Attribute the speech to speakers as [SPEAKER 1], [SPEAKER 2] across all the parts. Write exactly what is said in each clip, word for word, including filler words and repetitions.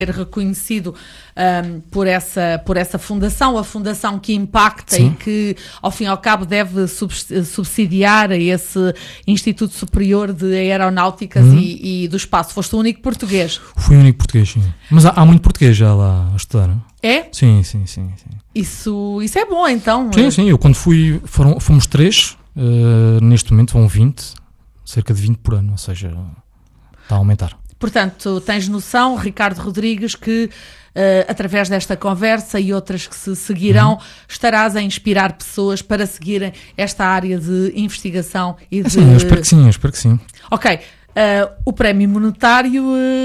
[SPEAKER 1] reconhecido um, por, essa, por essa fundação, a fundação que impacta
[SPEAKER 2] Sim.
[SPEAKER 1] e que, ao fim e ao cabo, deve subsidiar esse Instituto Superior de Aeronáuticas uhum. e, e do Espaço. Foste o único português?
[SPEAKER 2] Fui o único português, sim. Mas há, há muito português já lá a estudar, não?
[SPEAKER 1] É?
[SPEAKER 2] Sim, sim, sim. sim.
[SPEAKER 1] Isso, isso é bom, então?
[SPEAKER 2] Sim, sim. Eu quando fui, foram, fomos três, uh, neste momento vão vinte, cerca de vinte por ano, ou seja, está a aumentar.
[SPEAKER 1] Portanto, tens noção, Ricardo Rodrigues, que uh, através desta conversa e outras que se seguirão, uhum. estarás a inspirar pessoas para seguirem esta área de investigação e de...
[SPEAKER 2] É, sim, eu espero que sim, eu espero que sim.
[SPEAKER 1] Ok, uh, o prémio monetário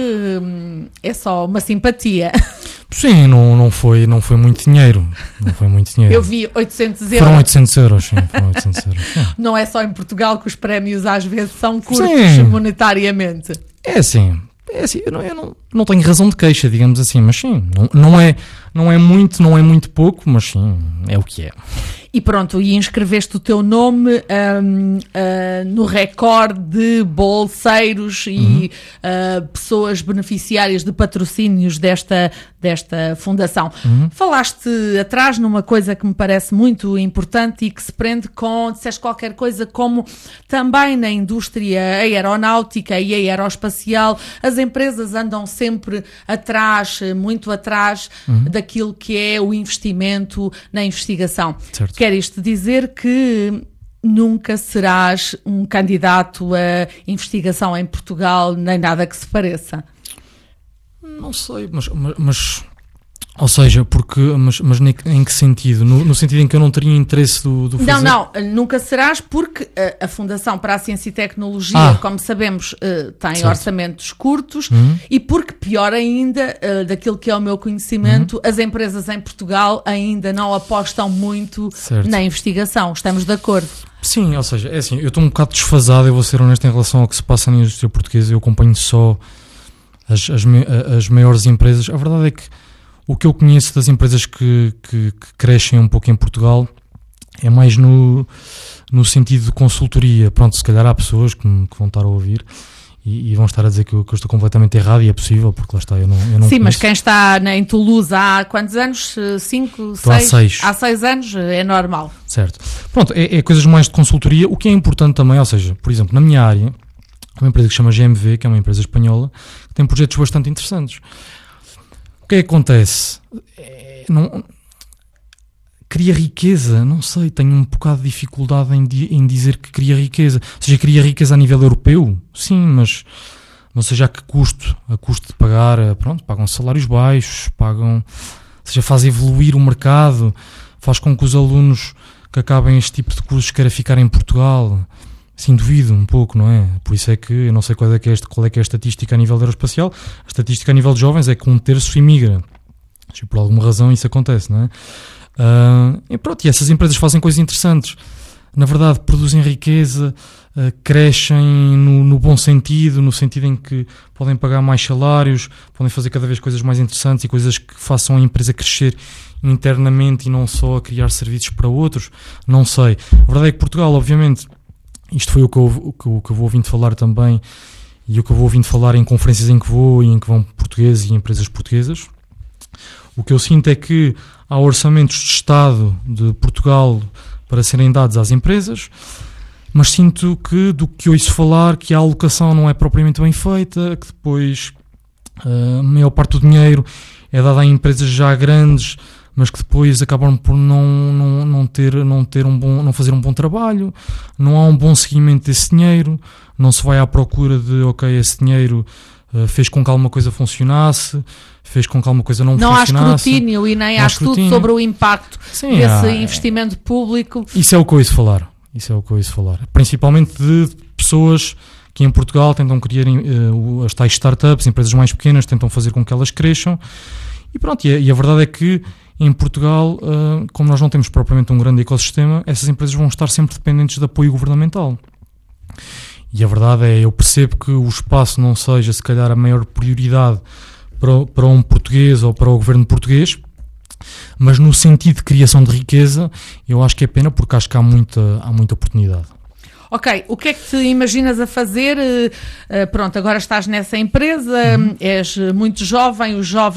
[SPEAKER 1] uh, é só uma simpatia.
[SPEAKER 2] Sim, não, não, foi, não foi muito dinheiro. Não foi muito dinheiro.
[SPEAKER 1] Eu vi oitocentos euros.
[SPEAKER 2] Foram oitocentos euros, sim. Foram oitocentos euros. Sim.
[SPEAKER 1] Não é só em Portugal que os prémios às vezes são curtos sim. monetariamente.
[SPEAKER 2] É assim, é assim eu, não, eu não, não tenho razão de queixa, digamos assim, mas sim, não, não, é, não é muito, não é muito pouco, mas sim, é o que é.
[SPEAKER 1] E pronto, e inscreveste o teu nome um, uh, no recorde de bolseiros e uhum. uh, pessoas beneficiárias de patrocínios desta, desta fundação. Uhum. Falaste atrás numa coisa que me parece muito importante e que se prende com, disseste qualquer coisa como também na indústria aeronáutica e aeroespacial, as empresas andam sempre atrás, muito atrás uhum. daquilo que é o investimento na investigação.
[SPEAKER 2] Certo.
[SPEAKER 1] Quer isto dizer que nunca serás um candidato a investigação em Portugal, nem nada que se pareça?
[SPEAKER 2] Não sei, mas... mas, mas ou seja, porque, mas, mas em que sentido? No, no sentido em que eu não teria interesse do, do fazer?
[SPEAKER 1] Não, não, nunca serás porque a, a Fundação para a Ciência e Tecnologia, ah, como sabemos, uh, tem certo. orçamentos curtos uhum. e porque, pior ainda, uh, daquilo que é o meu conhecimento, uhum. as empresas em Portugal ainda não apostam muito certo. na investigação. Estamos de acordo?
[SPEAKER 2] Sim, ou seja, é assim, eu estou um bocado desfasado, eu vou ser honesto em relação ao que se passa na indústria portuguesa, eu acompanho só as, as, as maiores empresas. A verdade é que o que eu conheço das empresas que, que, que crescem um pouco em Portugal é mais no, no sentido de consultoria. Pronto, se calhar há pessoas que, que vão estar a ouvir e, e vão estar a dizer que eu, que eu estou completamente errado, e é possível, porque lá está, eu não, eu não
[SPEAKER 1] Sim,
[SPEAKER 2] conheço.
[SPEAKER 1] Mas quem está na, em Toulouse há quantos anos? Cinco,
[SPEAKER 2] estou
[SPEAKER 1] seis?
[SPEAKER 2] Há seis.
[SPEAKER 1] Há seis anos, é normal.
[SPEAKER 2] Certo. Pronto, é, é coisas mais de consultoria. O que é importante também, ou seja, por exemplo, na minha área, uma empresa que se chama G M V, que é uma empresa espanhola, que tem projetos bastante interessantes. O que é que acontece? É, não, cria riqueza, não sei, tenho um bocado de dificuldade em, di, em dizer que cria riqueza. Ou seja, cria riqueza a nível europeu? Sim, mas não sei já que custo, a custo de pagar, pronto, pagam salários baixos, pagam, ou seja, faz evoluir o mercado, faz com que os alunos que acabem este tipo de cursos queiram ficar em Portugal. Sim, duvido um pouco, não é? Por isso é que eu não sei qual é que é, este, qual é, que é a estatística a nível aeroespacial. A estatística a nível de jovens é que um terço imigra. Por alguma razão isso acontece, não é? Uh, e pronto, e essas empresas fazem coisas interessantes. Na verdade, produzem riqueza, uh, crescem no, no bom sentido, no sentido em que podem pagar mais salários, podem fazer cada vez coisas mais interessantes e coisas que façam a empresa crescer internamente e não só a criar serviços para outros. Não sei. A verdade é que Portugal, obviamente, isto foi o que, eu, o, que, o que eu vou ouvindo falar também e o que eu vou ouvindo falar em conferências em que vou e em que vão portugueses e empresas portuguesas. O que eu sinto é que há orçamentos de Estado de Portugal para serem dados às empresas, mas sinto que, do que ouço falar, que a alocação não é propriamente bem feita, que depois a maior parte do dinheiro é dada a empresas já grandes, mas que depois acabam por não, não, não, ter, não, ter um bom, não fazer um bom trabalho, não há um bom seguimento desse dinheiro, não se vai à procura de, ok, esse dinheiro uh, fez com que alguma coisa funcionasse, fez com que alguma coisa não, não funcionasse. Não há escrutínio
[SPEAKER 1] e nem há estudo sobre o impacto Sim, desse há, investimento público.
[SPEAKER 2] Isso é o que eu ouço falar, isso é o que eu ouço falar. Principalmente de pessoas que em Portugal tentam criar uh, as tais startups, empresas mais pequenas, tentam fazer com que elas cresçam. E pronto, e a, e a verdade é que em Portugal, uh, como nós não temos propriamente um grande ecossistema, essas empresas vão estar sempre dependentes de apoio governamental. E a verdade é, eu percebo que o espaço não seja, se calhar, a maior prioridade para, para um português ou para o governo português, mas no sentido de criação de riqueza, eu acho que é pena, porque acho que há muita, há muita oportunidade.
[SPEAKER 1] ok, o que é que te imaginas a fazer? Uh, pronto, agora estás nessa empresa, uhum. és muito jovem, os jovens